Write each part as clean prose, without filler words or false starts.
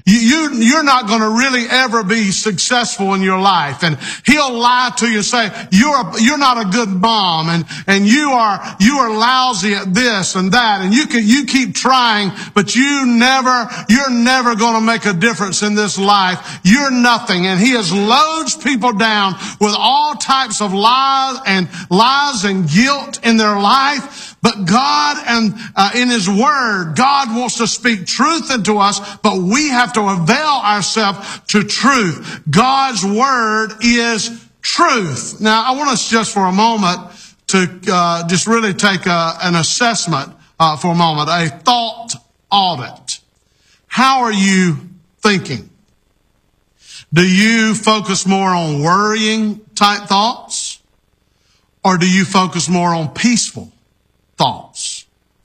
you're not going to really ever be successful in your life. And he'll lie to you and say, you're not a good mom, and you are lousy at this and that, and you keep trying, but you're never going to make a difference in this life. You're nothing. And he has loads people down with all types of lies and guilt in their life. But God, and in his word, God wants to speak truth into us, but we have to avail ourselves to truth. God's word is truth. Now, I want us just for a moment to just really take an assessment for a moment, a thought audit. How are you thinking? Do you focus more on worrying type thoughts, or do you focus more on peaceful thoughts?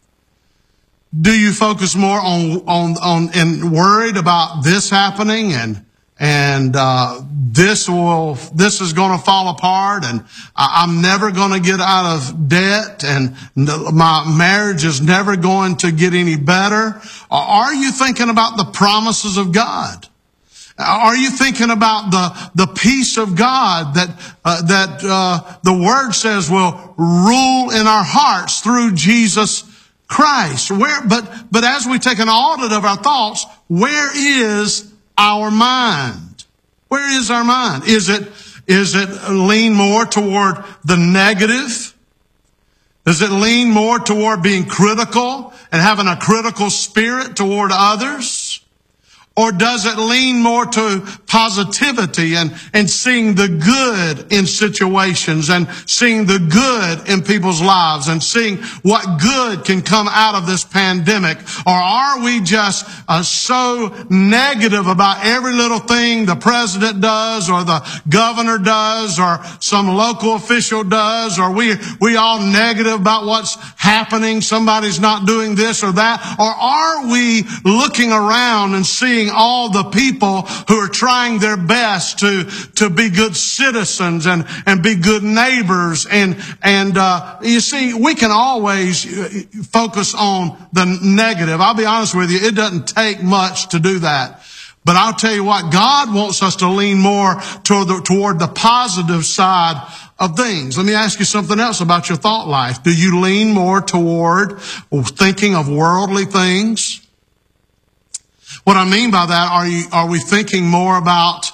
Do you focus more on and worried about this happening and this is going to fall apart, and I'm never going to get out of debt, and my marriage is never going to get any better? Or are you thinking about the promises of God? Are you thinking about the peace of God that the word says will rule in our hearts through Jesus Christ? But as we take an audit of our thoughts, where is our mind? Where is our mind? Is it lean more toward the negative? Does it lean more toward being critical and having a critical spirit toward others? Or does it lean more to positivity and seeing the good in situations and seeing the good in people's lives and seeing what good can come out of this pandemic? Or are we just so negative about every little thing the president does or the governor does or some local official does? Or we all negative about what's happening? Somebody's not doing this or that? Or are we looking around and seeing all the people who are trying their best to be good citizens and be good neighbors? And you see, we can always focus on the negative. I'll be honest with you, it doesn't take much to do that. But I'll tell you what, God wants us to lean more toward the positive side of things. Let me ask you something else about your thought life. Do you lean more toward thinking of worldly things? What I mean by that, are we thinking more about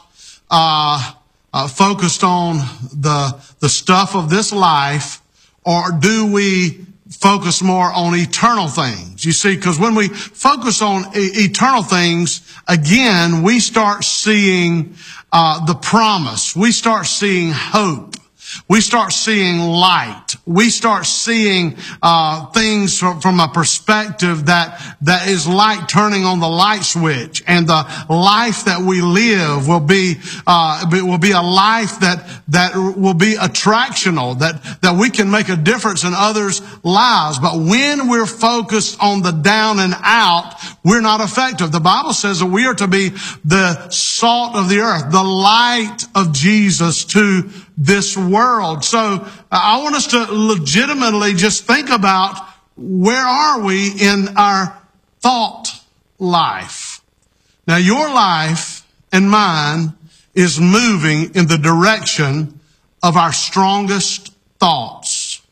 focused on the stuff of this life, or do we focus more on eternal things? You see, because when we focus on eternal things, again, we start seeing the promise. We start seeing hope. We start seeing light. We start seeing things from a perspective that is like turning on the light switch, and the life that we live will be a life that will be attractional, that we can make a difference in others' lives. But when we're focused on the down and out, we're not effective. The Bible says that we are to be the salt of the earth, the light of Jesus to this world. So I want us to legitimately just think about, where are we in our thought life? Now, your life and mine is moving in the direction of our strongest thoughts.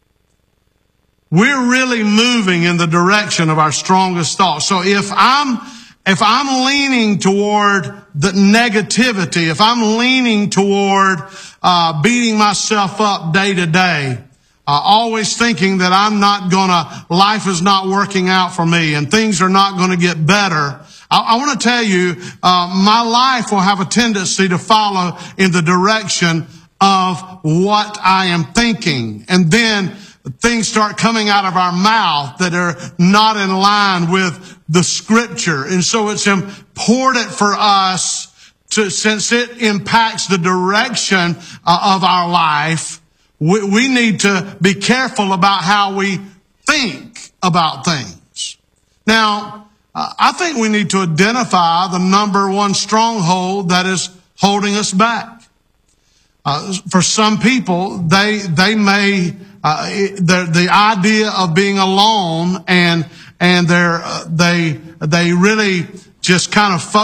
We're really moving in the direction of our strongest thoughts. So if I'm leaning toward the negativity, if I'm leaning toward beating myself up day to day, always thinking that life is not working out for me and things are not going to get better, I want to tell you, my life will have a tendency to follow in the direction of what I am thinking. And then things start coming out of our mouth that are not in line with the scripture. And so it's important for us since it impacts the direction of our life, we need to be careful about how we think about things. Now, I think we need to identify the number one stronghold that is holding us back. For some people, they may the idea of being alone and they really just kind of